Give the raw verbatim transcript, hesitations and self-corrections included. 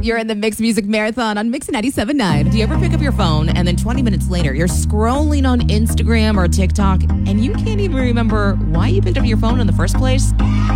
You're in the Mix Music Marathon on Mix ninety-seven point nine. Do you ever pick up your phone and then twenty minutes later you're scrolling on Instagram or TikTok and you can't even remember why you picked up your phone in the first place?